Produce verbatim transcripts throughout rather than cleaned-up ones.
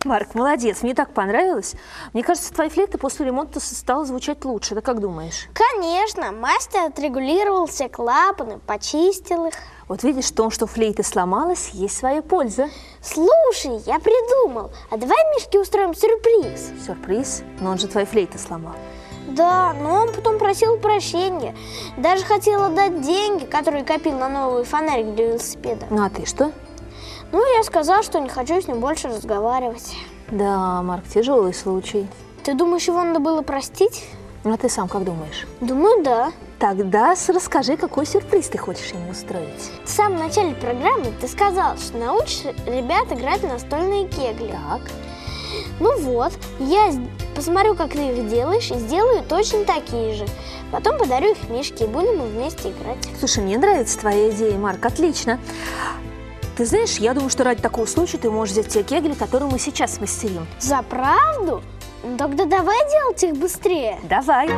Марк, молодец, мне так понравилось. Мне кажется, твоя флейта после ремонта стала звучать лучше. Ты как думаешь? Конечно, мастер отрегулировал все клапаны, почистил их. Вот видишь, в том, что флейта сломалась, есть своя польза. Слушай, я придумал, а давай Мишке устроим сюрприз. Сюрприз? Но он же твою флейту сломал. Да, но он потом просил прощения. Даже хотел отдать деньги, которые копил на новый фонарик для велосипеда. Ну а ты что? Ну, я сказал, что не хочу с ним больше разговаривать. Да, Марк, тяжелый случай. Ты думаешь, его надо было простить? А ты сам как думаешь? Думаю, да. Тогда расскажи, какой сюрприз ты хочешь ему устроить. В самом начале программы ты сказал, что научишь ребят играть в настольные кегли. Так. Ну вот, я посмотрю, как ты их делаешь, и сделаю точно такие же. Потом подарю их Мишке, и будем мы вместе играть. Слушай, мне нравится твоя идея, Марк, отлично. Ты знаешь, я думаю, что ради такого случая ты можешь взять те кегли, которые мы сейчас смастерим. За правду? Ну, тогда давай делать их быстрее. Давай.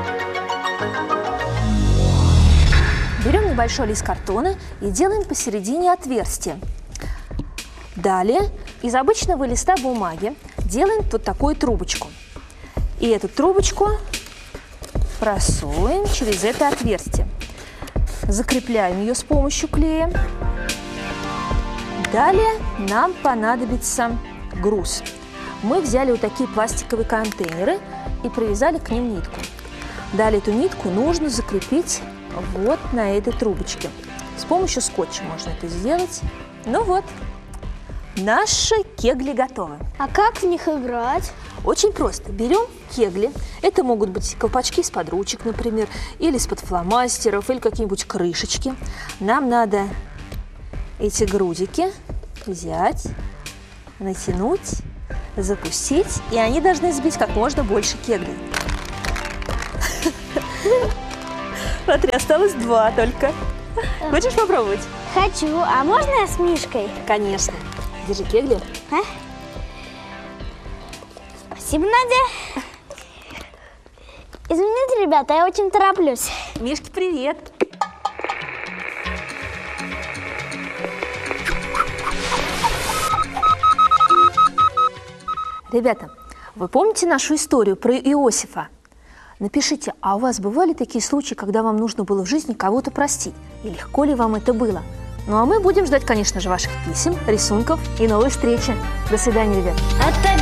Берем небольшой лист картона и делаем посередине отверстие. Далее из обычного листа бумаги делаем вот такую трубочку. И эту трубочку просовываем через это отверстие. Закрепляем ее с помощью клея. Далее нам понадобится груз. Мы взяли вот такие пластиковые контейнеры и привязали к ним нитку. Далее эту нитку нужно закрепить вот на этой трубочке. С помощью скотча можно это сделать. Ну вот, наши кегли готовы. А как в них играть? Очень просто. Берем кегли. Это могут быть колпачки из-под ручек, например, или из-под фломастеров, или какие-нибудь крышечки. Нам надо эти грудики взять, натянуть, запустить, и они должны сбить как можно больше кеглей. Смотри, осталось два только. Хочешь попробовать? Хочу. А можно я с Мишкой? Конечно. Держи кегли. А? Спасибо, Надя. Извините, ребята, я очень тороплюсь. Мишка, привет. Ребята, вы помните нашу историю про Иосифа? Напишите, а у вас бывали такие случаи, когда вам нужно было в жизни кого-то простить? И легко ли вам это было? Ну а мы будем ждать, конечно же, ваших писем, рисунков и новой встречи. До свидания, ребят.